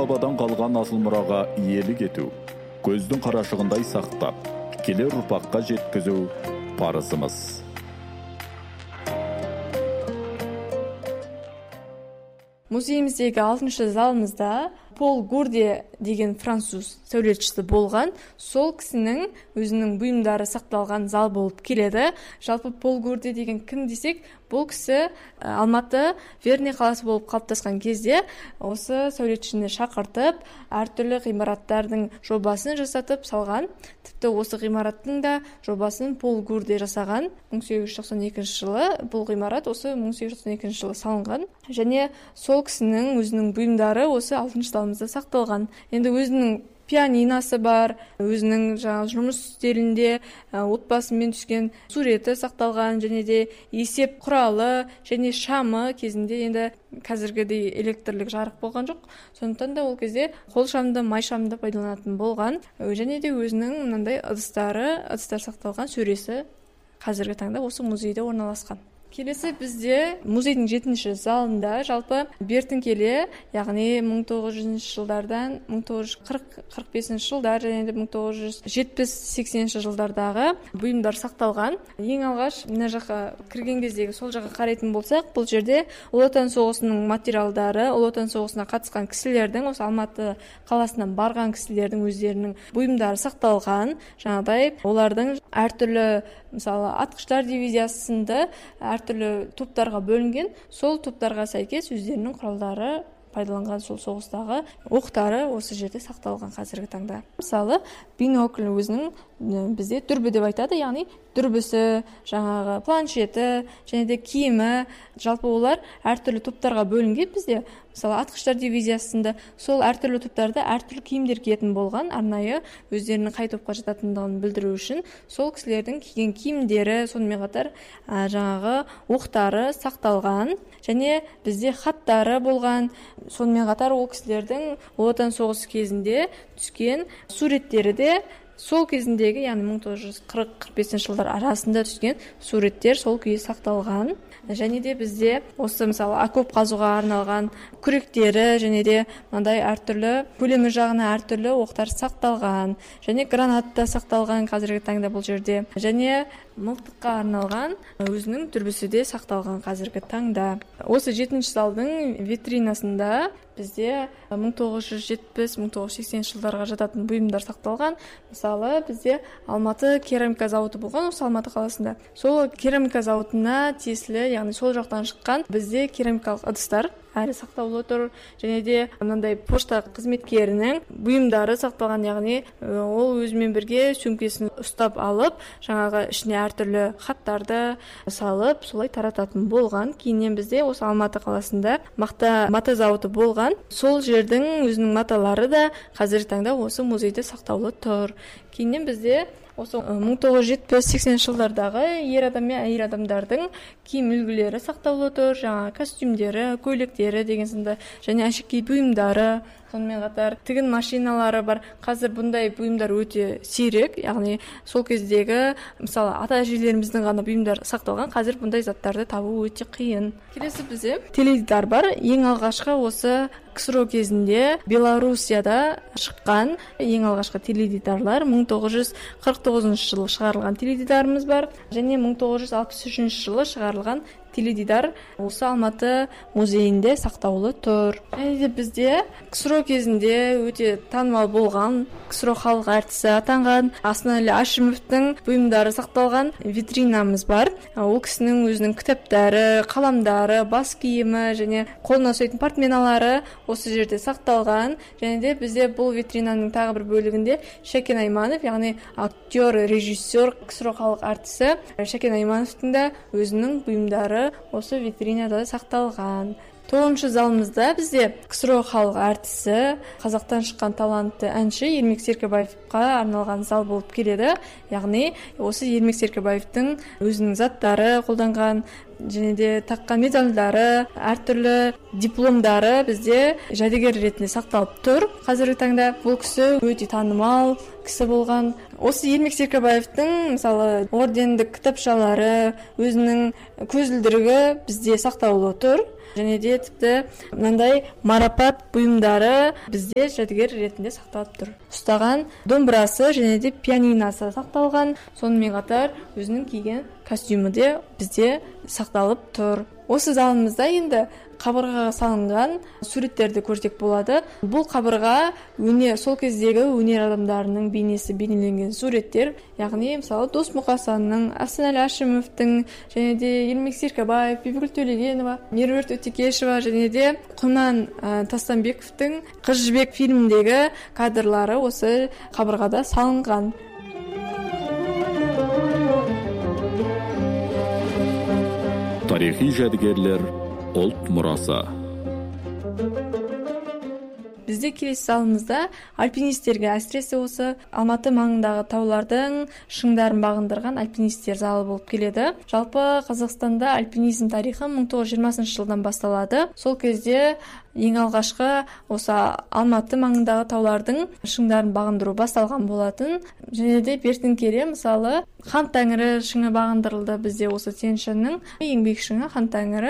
бабадан қалған асыл мұраға иелік ету, көздің қарашығындай сақтап, келер ұрпаққа жеткізу парызымыз. Музейіміздегі 6-шы залымызда Пол Гурде деген француз сәулетшісі болған. Сол кісінің өзінің бұйымдары сақталған зал болып келеді. Жалпы Пол Гурде деген кім десек, бұл кісі Алматы Верный қаласы болып қалыптасқан кезде осы сәулетшіні шақыртып, әртүрлі ғимараттардың жобасын жасатып салған. Тіпті осы ғимараттың да жобасын Пол Гурде жасаған. 1892 жылы бұл ғимарат осы 1892 жылы салынған. Және сол кісінің өзінің бұйымдары осы 6-шы залымызда сақталған. Енді өзінің пианинасы бар, өзінің жұмыс үстелінде отбасымен түскен суреті сақталған, және де есеп құралы және шамы кезінде, енді қазіргідей электрлік жарық болған жоқ. Сондықтан да ол кезде қол шамды, май шамды пайдаланатын болған. Және де өзінің мынандай ыдыстар сақталған сөресі қазіргі таңда осы музейде орналасқан. Келесі бізде музейдің 7-ші залында жалпы бертін келе, яғни 1900 жылдардан 1940-45 жылдар және 1970-80 жылдардағы бұйымдар сақталған. Ең алғаш мына жаққа кірген кездегі сол жаққа қарайтын болсақ, бұл жерде Ұлы Отан соғысының материалдары, Ұлы Отан соғысына қатысқан кісілердің, осы Алматы қаласынан барған кісілердің өздерінің бұйымдары сақталған. Жаңағыдай олардың әртүрлі, мысалы, атқыштар дивизиясында әртүрлі топтарға бөлінген, сол топтарға сәйкес өздерінің құралдары пайдаланған, сол соғыстағы оқтары осы жерде сақталған қазіргі таңда. Мысалы, бинокль өзінің бізде дүрбі деп айтады, яғни дүрбісі, жаңағы планшеті, және де киімі, жалпы олар әртүрлі топтарға бөлінген бізде. Мысалы, атқыштар дивизиясында сол әртүрлі топтарда әртүрлі киімдер киетін болған, арнайы өздерінің қай топқа жататындығын білдіру үшін сол кісілердің киген киімдері, сонымен қатар жаңағы оқтары сақталған, және бізде хаттары болған. Сонымен қатар ол кісілердің Ұлы Отан соғысы кезінде түскен суреттері де сол кезіндегі, яғни 1940-45 жылдар арасында түскен суреттер сол күйі сақталған. Және де бізде осы, мысалы, окоп қазуға арналған күректері, және де мынандай әртүрлі көлемі жағына әртүрлі оқтар сақталған, және гранат та сақталған қазіргі таңда бұл жерде. Және мылтыққа арналған өзінің дүрбісі де сақталған қазіргі таңда. Осы 7-ші залдың витринасында бізде 1970-1980 жылдарға жататын бұйымдар сақталған. Мысалы, бізде Алматы керамика зауыты болған, осы Алматы қаласында. Сол керамика зауытына тиесілі, яғни сол жақтан шыққан бізде керамикалық ыдыстар әлі сақтаулы тұр. Және де мынандай пошта қызметкерінің бұйымдары сақталған, яғни ол өзімен бірге сөмкесін ұстап алып, жаңағы ішіне әртүрлі хаттарды салып, солай тарататын болған. Кейіннен бізде осы Алматы қаласында мата зауыты болған. Сол жердің өзінің маталары да қазіргі таңда осы музейде сақтаулы тұр. Кейіннен бізде осы 1970-80 жылдардағы ер адам мен әйел адамдардың киім үлгілері сақтаулы тұр, жаңа костюмдері, көйлектері деген сынды, және әшекей бұйымдары, сонымен қатар тігін машиналары бар. Қазір бұндай бұйымдар өте сирек, яғни сол кездегі, мысалы, ата-әжелеріміздің ғана бұйымдар сақталған, қазір бұндай заттарды табу өте қиын. Келесі бізде теледидар бар. Ең алғашқы осы КСРО кезінде Белоруссияда шыққан ең алғашқы теледидарлар 1949 жылы шығарылған теледидарымыз бар, және 1963 жылы шығарылған теледидар осы Алматы музейінде сақтаулы тұр. Және де бізде КСРО кезінде өте танымал болған, КСРО халық әртісі атанған Асанәлі Әшімовтің бұйымдары сақталған витринамыз бар. Ол кісінің өзінің кітаптары, қаламдары, бас киімі және қолына ұстайтын портменалары осы жерде сақталған. Және де бізде бұл витринаның тағы бір бөлігінде Шәкен Айманов, яғни актер, режиссер, КСРО халық әртісі Шәкен Аймановтың да өзінің бұйымдары осы витринада сақталған. 9-шы залымызда бізде КСРО халық әртісі, қазақтан шыққан талантты әнші Ермек Серкебаевқа арналған зал болып келеді. Яғни осы Ермек Серкебаевтың өзінің заттары қолданған, және де таққан медальдары, әртүрлі дипломдары бізде жәдігер ретінде сақталып тұр. Қазіргі таңда бұл кісі өте танымал кісі болған. Осы Ермек Серкебаевтың, мысалы, ордендік кітапшалары, өзінің көзілдірігі бізде сақтаулы тұр. және де тіпті мынандай марапат бұйымдары бізде жәдігер ретінде сақталып тұр. Ұстаған домбырасы және де пианиносы сақталған, сонымен қатар өзінің киген костюмі де бізде сақталып тұр. Осы залымызда енді қабырғаға салынған суреттерді көрсек болады. Бұл қабырға сол кездегі өнер адамдарының бейнесі бейнеленген суреттер, яғни мысалы Дос Мұқасанның, Асанәлі Әшімовтің, және де Ермек Серкебаев, Бибігүл Төлегенова, Меруерт Өтекешева және де Құман Тастанбековтің Қыз жібек фильміндегі кадрлары осы қабырғада салынған. Тарихи жәдігерлер ұлт мұрасы. Бізде келесі залымызда альпинистерге, әсіресе осы Алматы маңындағы таулардың шыңдарын бағындырған альпинистер залы болып келеді. Жалпы Қазақстанда альпинизм тарихы 1920 жылдан басталады. Сол кезде ең алғашқы осы Алматы маңындағы таулардың шыңдарын бағындыру басталған болатын. Және де бертін келе мысалы Хан Тәңірі шыңы бағындырылды. Бізде осы Тянь Шаньның еңбек шыңы Хан Тәңірі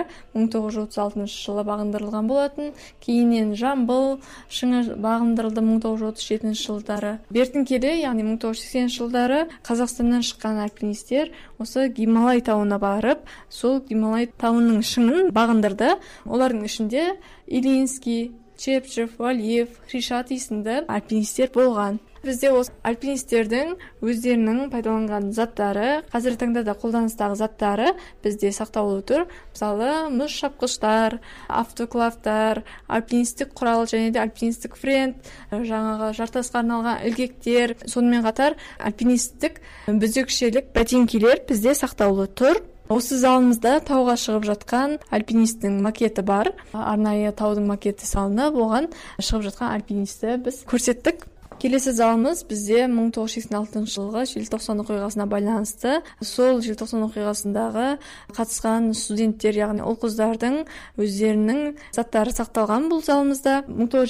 1936 жылы бағындырылған болатын. Кейіннен Жамбыл шыңы бағындырылды 1937 жылдары. Бертін келе, яғни 1980 жылдары Қазақстаннан шыққан альпинистер осы Гималай тауына барып, сол Гималай тауының шыңын бағындырды. Олардың ішінде Илинский, Чепчев, Валиев, Хришат есімді альпинистер болған. Бізде осы альпинистердің өздерінің пайдаланған заттары, қазіргі таңда да қолданыстағы заттары бізде сақтаулы тұр. Мысалы, мұз шапқыштар, автоклавтар, альпинистік құрал және де альпинистік френд, жаңағы жартасқа арналған ілгектер, сонымен қатар альпинистік бүзекшелік ботинкилер бізде сақтаулы тұр. Осы залымызда тауға шығып жатқан альпинисттің макеті бар. Арнайы таудың макеті салынып, оған шығып жатқан альпинисті біз көрсеттік. Келесі залымыз бізде 1986 жылғы желтоқсан оқиғасына байланысты. Сол желтоқсан оқиғасындағы қатысқан студенттер, яғни ұл-қыздардың өздерінің заттары сақталған бұл залымызда.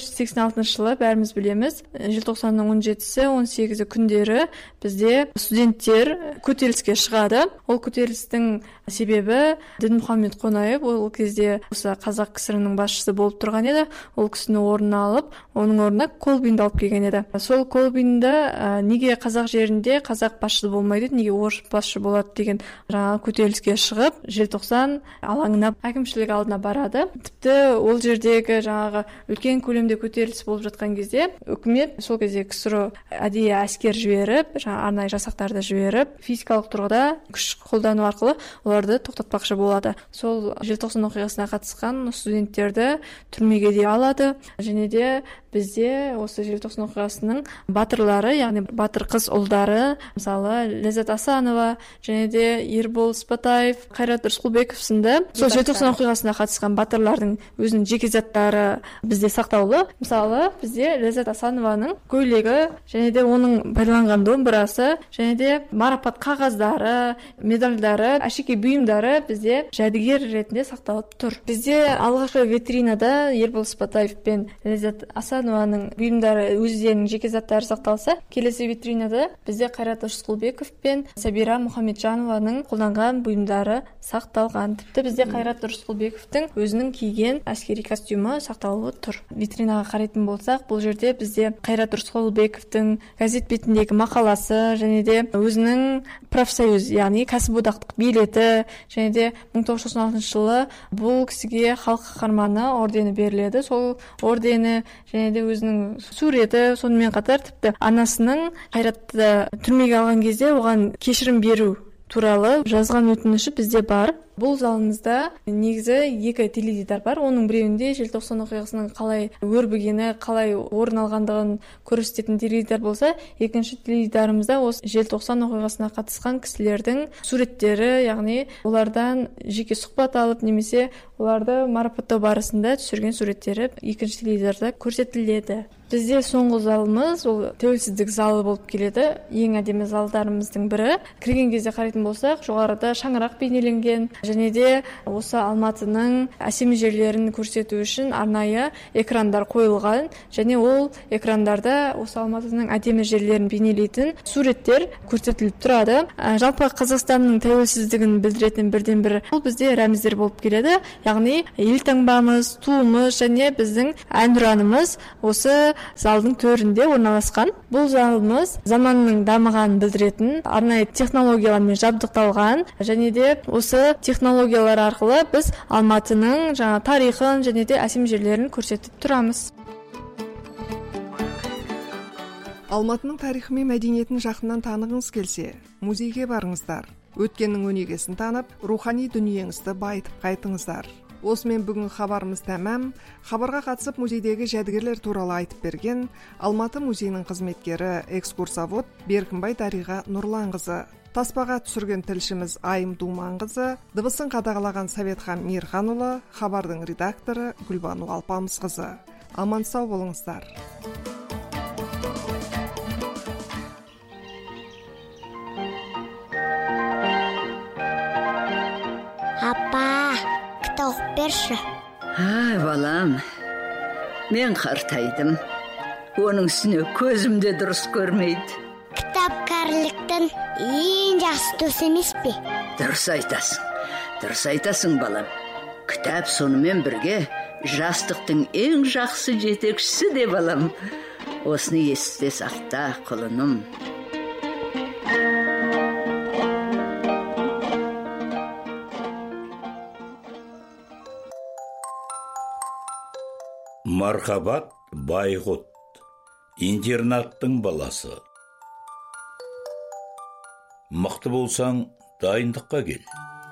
1986 жылы бәріміз білеміз, желтоқсанның 17-сі, 18-і күндері бізде студенттер көтеріліске шығады. Ол көтерілістің себебі Дінмұхаммед Қонаев ол кезде осы қазақ КСР-ның басшысы болып тұрған еді. Ол кісіні орнына алып, оның орнына Колбинді алып келген еді. Сол Колбинді неге қазақ жерінде қазақ басшы болмайды, неге орыс басшы болады деген жаңағы көтеріліске шығып, желтоқсан алаңына әкімшілік алдына барады. Тіпті ол жердегі жаңағы үлкен көлемде көтеріліс болып жатқан кезде үкімет сол кезде КСР әдейі әскер жіберіп, арнайы жасақтарды жіберіп, физикалық тұрғыда күш қолдану арқылы оларды тоқтатпақшы болады. Сол желтоқсан оқиғасына қатысқан студенттерді түрмеге де алады. Және де бізде осы желтоқсан оқиғасының батырлары, яғни батыр қыз ұлдары, мысалы Ләззат Асанова және де Ербол Спатаев, Қайрат Рысқұлбеков сынды сол желтоқсан оқиғасына қатысқан батырлардың өзінің жеке заттары бізде сақтаулы. Мысалы бізде Ләззат Асанованың көйлегі және де оның пайдаланған домбырасы және де марапат қағаздары, медальдары, әшекей бұйымдары бізде жәдігер ретінде сақталып тұр. Бізде алғашқы витринада Ербол Спатаев пен Ләззат Асанованың бұйымдары өздерінің жеке заттары сақталса, келесі витринада бізде Қайрат Рысқұлбеков пен Сабира Мұхамеджанованың қолданған бұйымдары сақталған. Тіпті бізде Қайрат Рысқұлбековтің өзінің киген әскери костюмы сақталуы тұр. Витринаға қарайтын болсақ, бұл жерде бізде Қайрат Рысқұлбековтің газет бетіндегі мақаласы және де өзінің профсоюз, яғни кәсіподақтық билеті және де 1996 жылы бұл кісіге халық қаһарманы ордені беріледі. Сол ордені және де өзінің суреті, сонымен қатар тіпті анасының Қайратты түрмеге алған кезде оған кешірім беру туралы жазған өтініші бізде бар. Бұл залымызда негізі екі теледидар бар. Оның біреуінде желтоқсан оқиғасының қалай өрбігені, қалай орын алғандығын көрсететін теледидар болса, екінші теледидарымызда осы желтоқсан оқиғасына қатысқан кісілердің суреттері, яғни олардан жеке сұхбат алып, немесе оларды марапаттау барысында түсірген суреттері екінші теледидарда көрсетіледі. Бізде соңғы залымыз ол тәуелсіздік залы болып келеді. Ең әдемі залдарымыздың бірі. Кірген кезде қарайтын болсақ, жоғарыда шаңырақ бейнеленген және де осы Алматының әсем жерлерін көрсету үшін арнайы экрандар қойылған, және ол экрандарда осы Алматының әдемі жерлерін бейнелейтін суреттер көрсетіліп тұрады. Жалпы Қазақстанның тәуелсіздігін білдіретін бірден бір бұл бізде рәміздер болып келеді. Яғни елтаңбамыз, туымыз және біздің әнұранымыз осы залдың төрінде орналасқан. Бұл залымыз заманның дамығанын білдіретін арнайы технологиялармен жабдықталған, және де осы технологиялар арқылы біз Алматының тарихын және де әсем жерлерін көрсетіп тұрамыз. Алматының тарихы мен мәдениетін жақыннан танығыңыз келсе, музейге барыңыздар. Өткеннің өнегесін танып, рухани дүниеңізді байытып қайтыңыздар. Осымен бүгін хабарымыз тәмам. Хабарға қатысып музейдегі жәдігерлер туралы айтып берген Алматы музейінің қызметкері экскурсовод Беркінбай Дариға Нұрланқызы, таспаға түсірген тілшіміз Айым Думанқызы, дыбысын қадағалаған Советхан Мирханұлы, хабардың редакторы Гүлбану Алпамысқызы. Аман сау болыңыздар. Оқып берші. Балам, мен қартайдым. Оның үстіне көзімде дұрыс көрмейді. Кітап кәріліктің ең жақсы досы емес пе? Дұрыс айтасың, балам. Кітап сонымен бірге жастықтың ең жақсы жетекшісі де, балам. Осыны есте сақта, құлыным. Мархабат Байғұт, интернаттың баласы. Мықты болсаң, дайындыққа кел.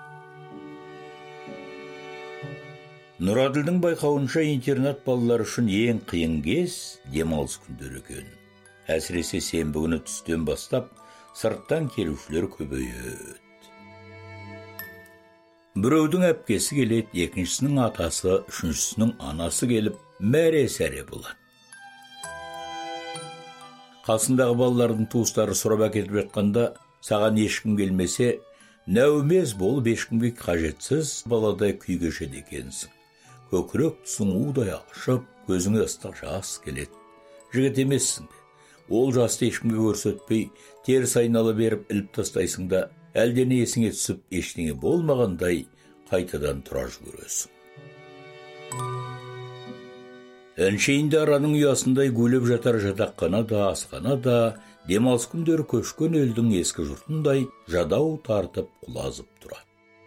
Нұраділдің байқауынша интернат балалар үшін ең қиын кез демалыс күндері екен. Әсіресе сенбі күні түстен бастап сырттан келушілер көбейеді. Біреудің әпкесі келеді, екіншісінің атасы, үшіншісінің анасы келіп, мәре-сәре болады. Қасындағы балалардың туыстары сұрап әкетіп жатқанда, саған ешкім келмесе, нәумез болып ешкімге қажетсіз баладай күй кешеді екенсің. Көкірек тұсың удай ашып, көзіңе ыстық жас келеді. Жігіт емессің бе? Ол жасты ешкімге көрсетпей, теріс айналы беріп іліп тастайсың да, әлдене есіңе түсіп, ештеңе болмағандай қайтадан тұра жүгіресің. Әншейінде араның ұясындай гөлеп жатар жатақхана да, асхана да, демалыс күндері көшкен елдің ескі жұртындай жадау тартып құлазып тұрады.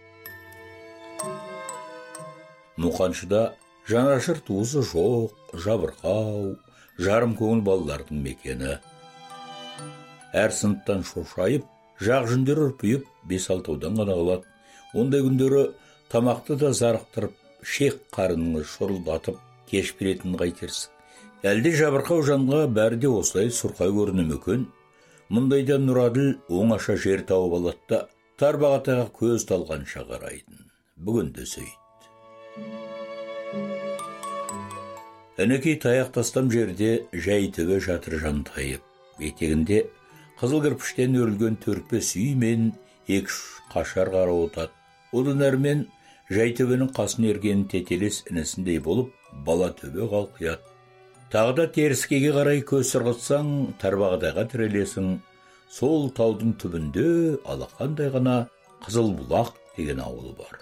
Мұқаншыда жанашыр туысы жоқ, жабырқау, жарым көңіл балалардың мекені. Әр сыныптан шошайып, жақ жүндер үрпиіп, 5-6-аудан ғана қалады. Ондай күндері тамақты да зарықтырып, шек қарыныңы шұрылдатып, кеш беретін қайтерсің. Әлде жабырқау жанға бәрі де осылай сұрқай көрінім екен. Мұндайда Нұраділ оңаша жер тауып алады да, тарбағатайға көз талғанша қарайтын. Бүгін де сөйт. Әнекей таяқ тастам жерде жәйтігі жатыр жантайып. Етегінде қызыл кірпіштен өрілген 4-5 үй мен 2-3 қашар қара отады. Одан әрмен жәйтігінің қасын ерген тетелес інісіндей болып, бала төбе қалқияды. Тағы да теріскеге қарай көз сырғытсаң, тарбағатайға тірелесің. Сол таудың түбінде алақандай ғана Қызылбұлақ деген ауыл бар.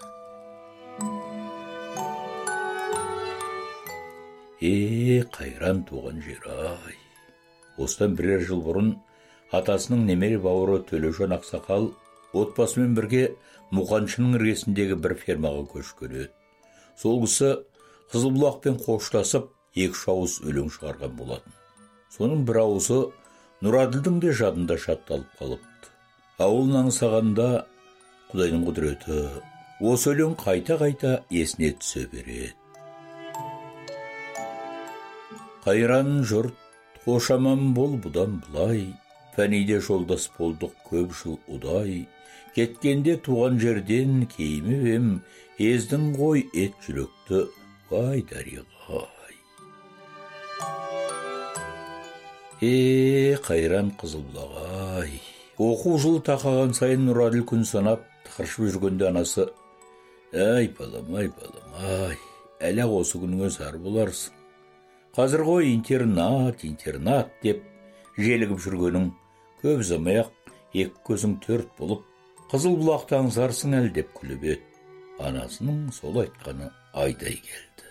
Қайран туған жер-ай. Осыдан бірер жыл бұрын атасының немере бауыры Төлежан ақсақал отбасымен бірге Мұқаншының іргесіндегі бір фермаға көшкен еді. Сол кісі Қызылбұлақпен қоштасып, 2-3 ауыз өлең шығарған болатын. Соның бір ауызы Нұраділдің де жадында шатталып қалыпты. Ауылын аңсағанда Құдайдың құдіреті, осы өлең қайта-қайта есіне түсе береді. Қайран жұрт, қошаман бол бұдан бұлай, фәниде жолдас болдық көп жыл ұдай, кеткенде туған жерден кеймем, ezдің ғой ет жүректі, вай дариғай. Қайран Қызылбұлақ-ай. Оқу жылы тақаған сайын Нұраділ күн санап, тықыршып жүргенде анасы, Ай балам, ай, әлі осы күніңе зар боларсың. Қазір ғой интернат деп желігіп жүргенің көп ұзамай-ақ екі көзің төрт болып, қызыл бұлақтан зарсың әлі деп күліп еді. Анасының сол айтқаны айдай келді.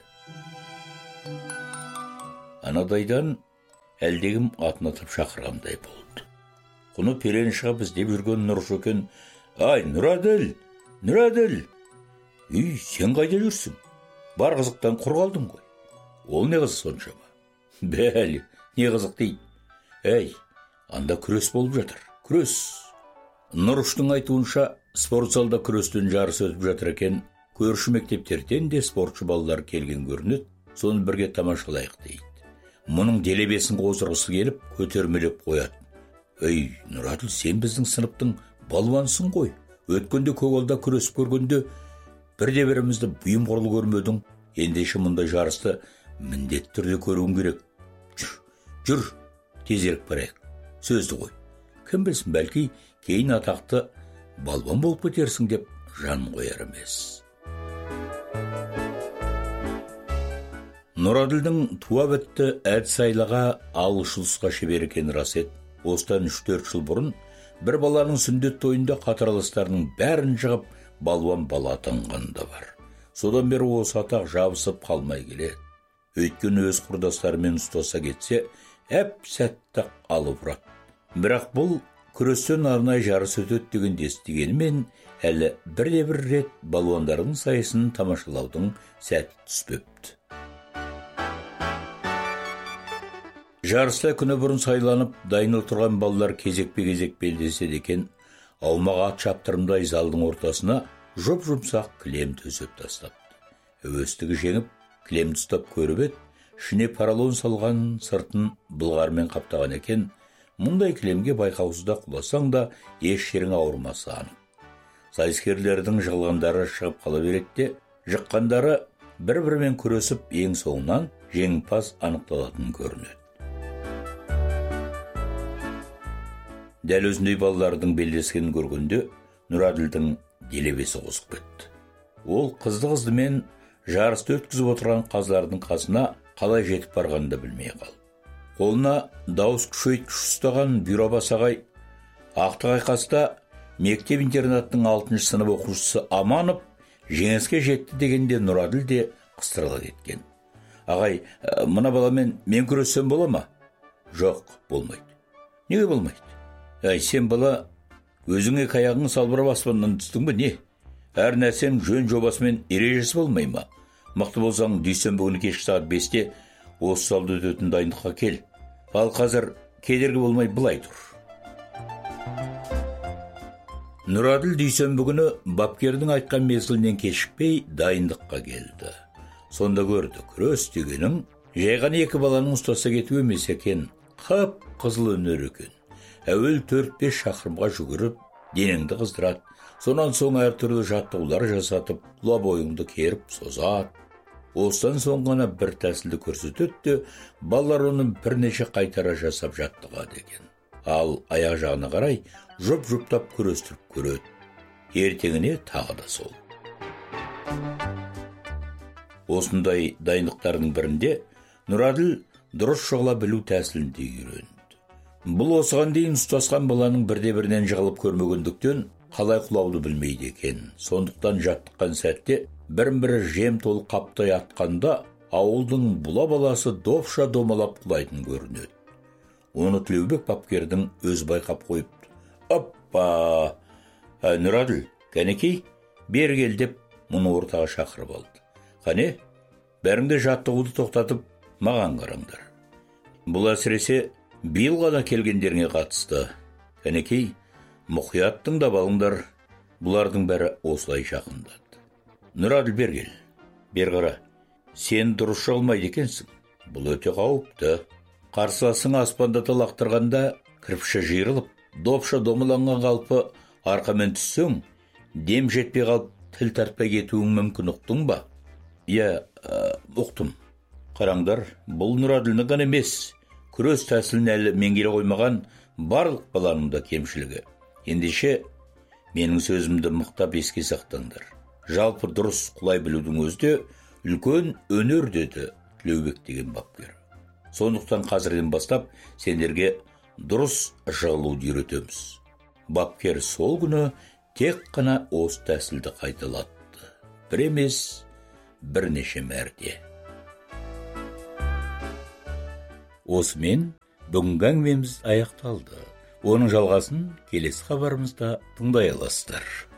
Анадайдан әлдегім атын атып шақырғандай болды. Құны перен шығып іздеп жүрген Нұршөкен: «Ай, Нұраділ! Үй, сен қайда жүрсің? Бар қызықтан құр қалдың ғой. Ол не қызық соншама?» «Бәлі, не қызық дейді. Әй, анда күрес болып жатыр, күрес». Нұрыштың айтуынша, спорт залда күрестен жарыс өтіп жатыр екен. Көрші мектептерден де спортшы балалар келген көрінеді, соны бірге тамашалайық дейді. Мұның делебесін қоздырғысы келіп, көтермелеп қояды: «Ей, Нұраділ, сен біздің сыныптың балуансың ғой. Өткенде көгалда күресіп көргенде бірде-бірімізді бұйым құрлы көрмедің. Ендеше мұндай жарысты міндетті түрде көруің керек. Жүр, тезірек барайық. Сөзді ғой. Кім білсін, бәлки кейін атақты балуан болып кетерсің» деп жан қояр емес. Нұраділдің туа бітті әдіс айлаға, алыс-жұлысқа шебер екені рас еді. Осыдан 3-4 жыл бұрын бір баланың сүндет тойында қатарластарының бәрін жығып балуан бала атанғаны да бар. Содан бері осы атақ жабысып қалмай келеді. Өйткені өз құрдастарымен ұстаса кетсе, әп-сәтті алып ұрады. Бірақ бұл күрестен арнайы жарыс өтеді дегенді естігенімен, әлі бірде-бір рет балуандардың сайысын тамашалаудың сәті түспепті. Жарыста күні бұрын сайланып, дайын отырған балалар кезекпе-кезек белдеседі екен. Аумағы ат шаптырымдай залдың ортасына жұп-жұмсақ кілем төсеп тастапты. Әуестігі жеңіп, кілемді ұстап көріп еді, ішіне поролон салған сыртын былғармен қаптаған екен. Мұндай кілемге байқаусызда құласаң да еш жерің ауырмасы анық. Сайыскерлердің жығылғандары шығып қала береді де, жыққандары бір-бірімен күресіп, ең соңынан жеңімпаз анықталатын көрінеді. Дәл өзіндей балалардың белдескенін көргенде Нұраділдің делебесі қосып кетті. Ол қызды-қыздымен жарысты өткізіп отырған қазылардың қасына қалай жетіп барғанын білмей қалды. Қолына дауыс күшейткіш ұстаған бюробас ағай: «Ақтық айқаста мектеп-интернаттың 6-шы сынып оқушысы Аманов жеңіске жетті» дегенде Нұраділ де қыстырыла кеткен. «Ағай, мына баламен мен күрессем бола ма?» «Жоқ, болмайды». «Неге болмайды?» «Ай, сен бала, өзіңе аяғың салбырап аспаннан түстің бе не? Әр нәрсенің жөн жобасымен ережесі болмай ма? Мықты болсаң, дүйсенбі күні кешкі сағат 5-те осы залда өтетін дайындыққа кел. Ал қазір кедергі болмай былай тұр». Нұраділ дүйсенбі күні бапкердің айтқан мезгілінен кешікпей дайындыққа келді. Сонда көрді, күрес дегенің жай ғана екі баланың ұстаса кету емес екен, қып-қызыл өнер екен. Әуел 4-5 шақырымға жүгіріп, денеңді қыздырады. Сонан соң әртүрлі жаттығулар жасатып, тұла бойыңды керіп созады. Осыдан соң ғана бір тәсілді көрсетеді де, балалар оның бірнеше қайтара жасап жаттығады екен. Ал аяқ жағына қарай жұп-жұптап күрестіріп көреді. Ертеңіне тағы да сол. Осындай дайындықтардың бірінде Нұраділ дұрыс жоғала білу тәсілін де үйренді. Бұл осыған дейін ұстасқан баланың бірде-бірінен жығылып көрмегендіктен қалай құлауды білмейді екен. Сондықтан жаттыққан сәтте бірін-бірі жем толы қаптай атқанда ауылдың бұла баласы допша домалап құлайтын көрінеді. Оны Тілеубек бапкердің өз байқап қойыпты. «Оппа! Нұраділ, кәнекей, бері кел» деп мұны ортаға шақырып алды. «Қане, бәріңді жаттығуды тоқтатып, маған қараңдар. Бұл әсіресе биыл ғана келгендеріңе қатысты. Кәнекей, мұқият тыңдап алыңдар». Бұлардың бәрі осылай жақындады. «Нұраділ, бер кел. Бер қара. Сен дұрыс жығылмайды екенсің. Бұл өте қауіпті. Қарсыласың аспанда лақтырғанда кірпіші жиырылып, допша домаланған қалпы арқамен түссең, дем жетпей қалып тіл тартпай кетуің мүмкін, ұқтың ба?» «Иә, ұқтым. Қараңдар, бұл Нұраділдің ғана емес, күрес тәсілін әлі меңгере қоймаған барлық баланың да кемшілігі. Ендеше менің сөзімді мықтап еске сақтаңдар. Жалпы дұрыс құлай білудің өзі де үлкен өнер, деді Тілеубек деген бапкер. Сондықтан қазірден бастап сендерге дұрыс жығылуды үйретеміз. Бапкер сол күні тек қана осы тәсілді қайталатты. Бір емес, бірнеше мәрте. Осымен бүгінгі әңгімеміз аяқталды. Оның жалғасын келесі хабарымызда тыңдай аласыздар.